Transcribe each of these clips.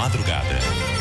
madrugada.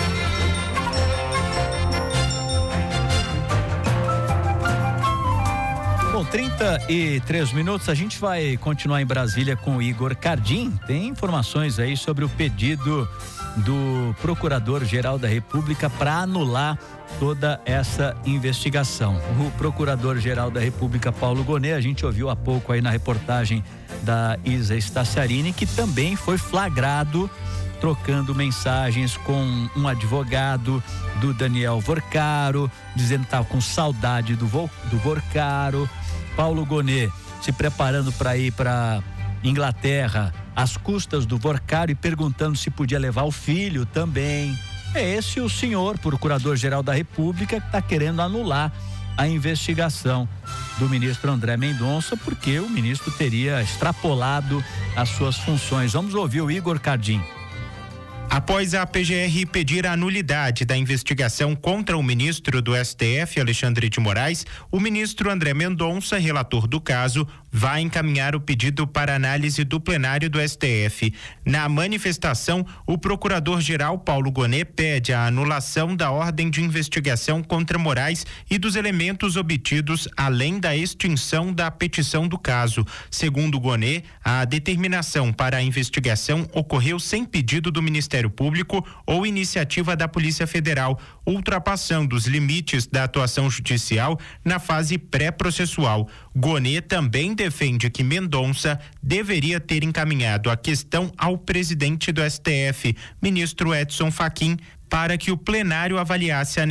Bom, 33 minutos, a gente vai continuar em Brasília com o Igor Cardim. Tem informações aí sobre o pedido do Procurador-Geral da República para anular toda essa investigação. O Procurador-Geral da República, Paulo Gonet, a gente ouviu há pouco aí na reportagem da Isa Staciarini, que também foi flagrado trocando mensagens com um advogado do Daniel Vorcaro, dizendo que estava com saudade do Vorcaro. Paulo Gonet se preparando para ir para Inglaterra às custas do Vorcaro e perguntando se podia levar o filho também. É esse o senhor Procurador-Geral da República que está querendo anular a investigação do ministro André Mendonça, porque o ministro teria extrapolado as suas funções. Vamos ouvir o Igor Cardim. Após a PGR pedir a nulidade da investigação contra o ministro do STF, Alexandre de Moraes, o ministro André Mendonça, relator do caso, vai encaminhar o pedido para análise do plenário do STF. Na manifestação, o procurador-geral Paulo Gonet pede a anulação da ordem de investigação contra Moraes e dos elementos obtidos, além da extinção da petição do caso. Segundo Gonet, a determinação para a investigação ocorreu sem pedido do Ministério Público ou iniciativa da Polícia Federal, ultrapassando os limites da atuação judicial na fase pré-processual. Gonet também defende que Mendonça deveria ter encaminhado a questão ao presidente do STF, ministro Edson Fachin, para que o plenário avaliasse a